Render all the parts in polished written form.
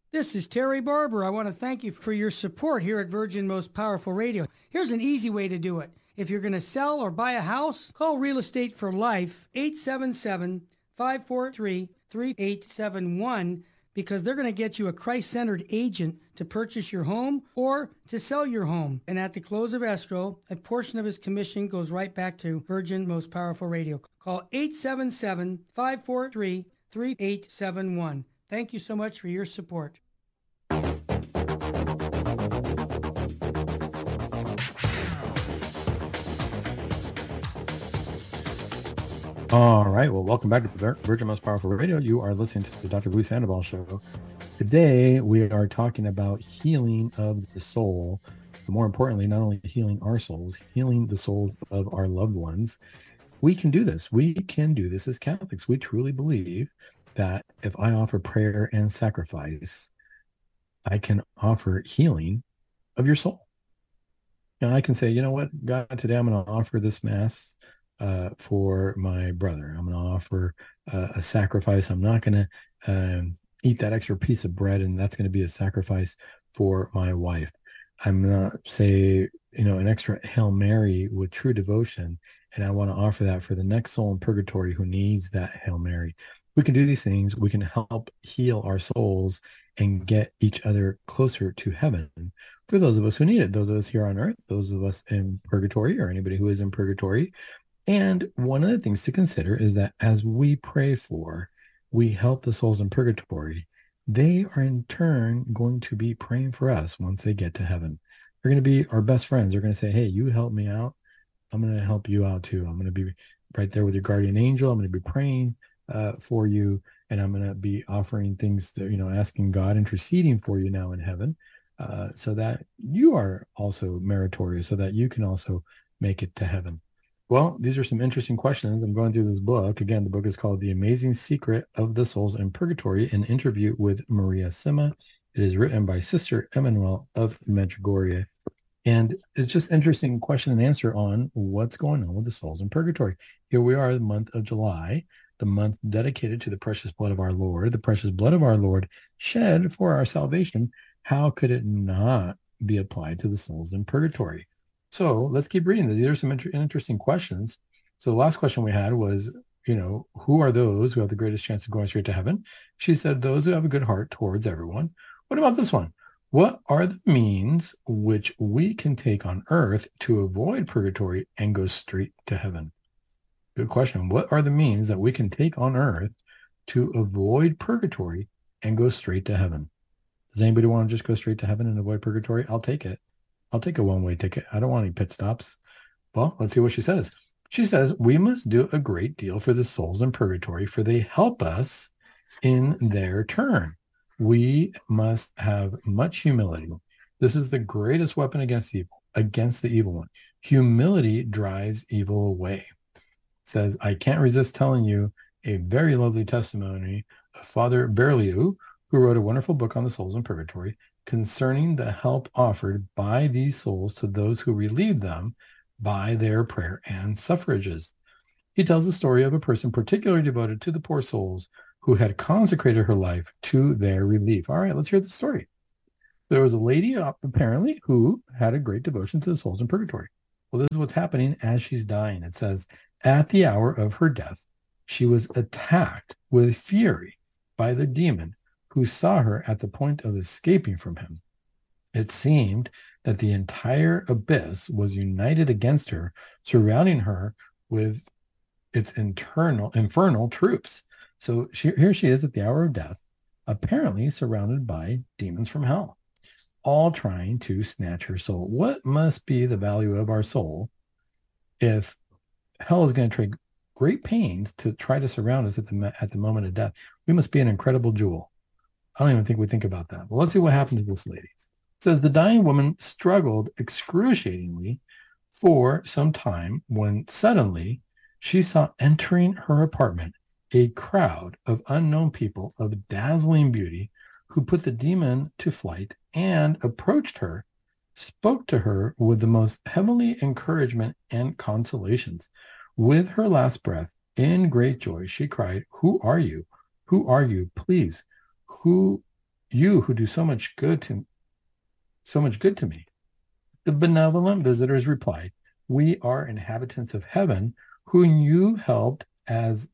This is Terry Barber. I want to thank you for your support here at Virgin Most Powerful Radio. Here's an easy way to do it. If you're going to sell or buy a house, call Real Estate for Life 877-543-3871 because they're going to get you a Christ-centered agent to purchase your home or to sell your home. And at the close of escrow, a portion of his commission goes right back to Virgin Most Powerful Radio. Call 877-543-3871. Thank you so much for your support. All right. Well, welcome back to Virgin Most Powerful Radio. You are listening to the Dr. Luis Sandoval Show. Today, we are talking about healing of the soul. But more importantly, not only healing our souls, healing the souls of our loved ones. We can do this. We can do this as Catholics. We truly believe that if I offer prayer and sacrifice, I can offer healing of your soul. And I can say, you know what, God, today I'm going to offer this Mass for my brother. I'm going to offer a sacrifice. I'm not going to eat that extra piece of bread, and that's going to be a sacrifice for my wife. I'm going to say, an extra Hail Mary with true devotion, and I want to offer that for the next soul in purgatory who needs that Hail Mary. We can do these things. We can help heal our souls and get each other closer to heaven for those of us who need it, those of us here on earth, those of us in purgatory, or anybody who is in purgatory. And one of the things to consider is that as we pray we help the souls in purgatory, they are in turn going to be praying for us once they get to heaven. They're going to be our best friends. They're going to say, hey, you help me out. I'm going to help you out too. I'm going to be right there with your guardian angel. I'm going to be praying for you. And I'm going to be offering things to, asking God, interceding for you now in heaven, so that you are also meritorious, so that you can also make it to heaven. Well, these are some interesting questions. I'm going through this book. Again, the book is called The Amazing Secret of the Souls in Purgatory, an interview with Maria Sima. It is written by Sister Emmanuel of Medjugorje. And it's just interesting question and answer on what's going on with the souls in purgatory. Here we are, the month of July, the month dedicated to the precious blood of our Lord, the precious blood of our Lord shed for our salvation. How could it not be applied to the souls in purgatory? So let's keep reading this. These are some interesting questions. So the last question we had was, who are those who have the greatest chance of going straight to heaven? She said, those who have a good heart towards everyone. What about this one? What are the means which we can take on earth to avoid purgatory and go straight to heaven? Good question. What are the means that we can take on earth to avoid purgatory and go straight to heaven? Does anybody want to just go straight to heaven and avoid purgatory? I'll take it. I'll take a one-way ticket. I don't want any pit stops. Well, let's see what she says. She says, we must do a great deal for the souls in purgatory, for they help us in their turn. We must have much humility. This is the greatest weapon against the evil one. Humility drives evil away. It says, I can't resist telling you a very lovely testimony of Father Berliou, who wrote a wonderful book on the souls in purgatory, concerning the help offered by these souls to those who relieve them by their prayer and suffrages. He tells the story of a person particularly devoted to the poor souls who had consecrated her life to their relief. All right, let's hear the story. There was a lady, apparently, who had a great devotion to the souls in purgatory. Well, this is what's happening as she's dying. It says, at the hour of her death, she was attacked with fury by the demon who saw her at the point of escaping from him. It seemed that the entire abyss was united against her, surrounding her with its infernal troops. So here she is at the hour of death, apparently surrounded by demons from hell, all trying to snatch her soul. What must be the value of our soul if hell is going to take great pains to try to surround us at the moment of death? We must be an incredible jewel. I don't even think we think about that. Well, let's see what happened to this lady. It says the dying woman struggled excruciatingly for some time when suddenly she saw entering her apartment a crowd of unknown people of dazzling beauty who put the demon to flight and approached her, spoke to her with the most heavenly encouragement and consolations. With her last breath, in great joy, she cried, "Who are you? Who are you? Please, who You who do so much good to me. The benevolent visitors replied, we are inhabitants of heaven, whom you helped as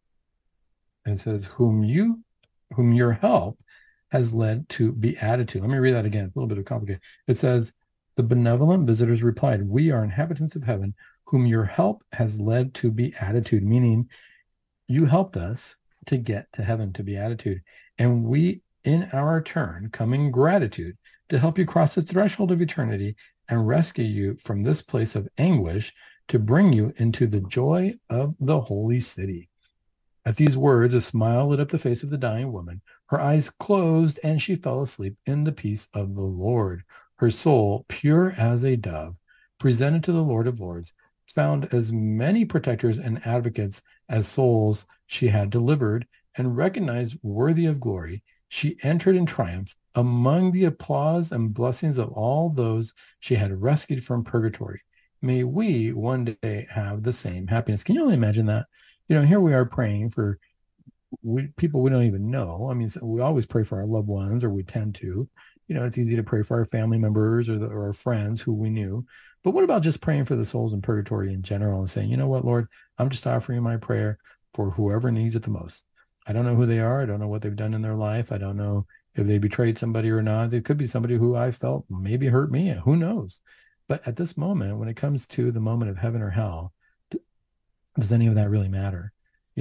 it says, whom your help has led to beatitude. Let me read that again. It's a little bit complicated. It says, the benevolent visitors replied, we are inhabitants of heaven, whom your help has led to beatitude, meaning you helped us to get to heaven, to beatitude. And we, in our turn, come in gratitude to help you cross the threshold of eternity and rescue you from this place of anguish to bring you into the joy of the holy city. At these words, a smile lit up the face of the dying woman. Her eyes closed and she fell asleep in the peace of the Lord. Her soul, pure as a dove, presented to the Lord of Lords, found as many protectors and advocates as souls she had delivered, and recognized worthy of glory. She entered in triumph among the applause and blessings of all those she had rescued from purgatory. May we one day have the same happiness. Can you only imagine that? Here we are praying for people we don't even know. I mean, we always pray for our loved ones, or we tend to. It's easy to pray for our family members or our friends who we knew. But what about just praying for the souls in purgatory in general and saying, you know what, Lord, I'm just offering my prayer for whoever needs it the most. I don't know who they are. I don't know what they've done in their life. I don't know if they betrayed somebody or not. It could be somebody who I felt maybe hurt me. Who knows? But at this moment, when it comes to the moment of heaven or hell, does any of that really matter?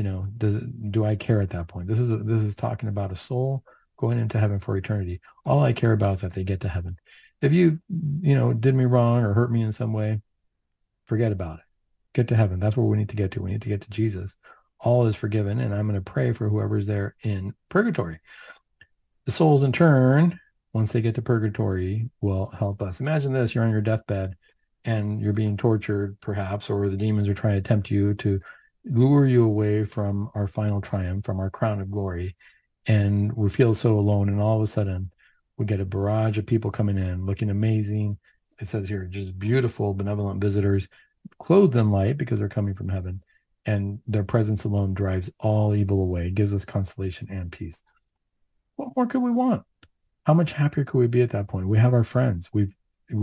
Do I care at that point? This is talking about a soul going into heaven for eternity. All I care about is that they get to heaven. If you did me wrong or hurt me in some way, forget about it. Get to heaven. That's where we need to get to. We need to get to Jesus. All is forgiven, and I'm going to pray for whoever's there in purgatory. The souls, in turn, once they get to purgatory, will help us. Imagine this: you're on your deathbed, and you're being tortured, perhaps, or the demons are trying to tempt you to lure you away from our final triumph, from our crown of glory. And we feel so alone. And all of a sudden, we get a barrage of people coming in, looking amazing. It says here, just beautiful, benevolent visitors, clothed in light because they're coming from heaven. And their presence alone drives all evil away, gives us consolation and peace. What more could we want? How much happier could we be at that point? We have our friends. We've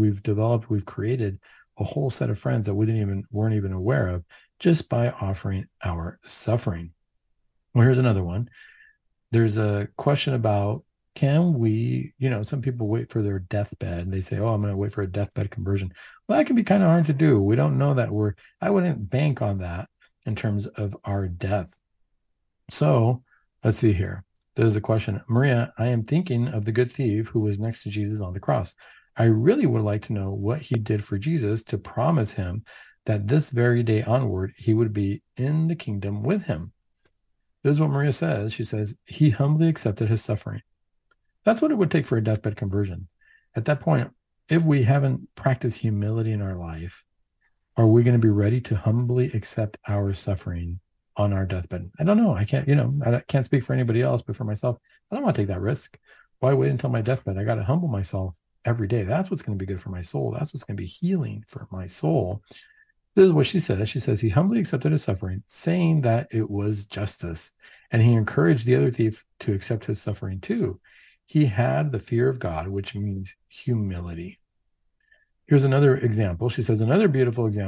created a whole set of friends that we weren't even aware of just by offering our suffering. Well, here's another one. There's a question about, can we, some people wait for their deathbed and they say, oh, I'm going to wait for a deathbed conversion. Well, that can be kind of hard to do. We don't know that I wouldn't bank on that in terms of our death. So let's see here. There's a question. Maria, I am thinking of the good thief who was next to Jesus on the cross. I really would like to know what he did for Jesus to promise him that this very day onward, he would be in the kingdom with him. This is what Maria says. She says, he humbly accepted his suffering. That's what it would take for a deathbed conversion. At that point, if we haven't practiced humility in our life, are we going to be ready to humbly accept our suffering on our deathbed? I don't know. I can't speak for anybody else, but for myself, I don't want to take that risk. Why wait until my deathbed? I got to humble myself every day. That's what's going to be good for my soul. That's what's going to be healing for my soul. This is what she says. She says, he humbly accepted his suffering, saying that it was justice. And he encouraged the other thief to accept his suffering too. He had the fear of God, which means humility. Here's another example. She says, another beautiful example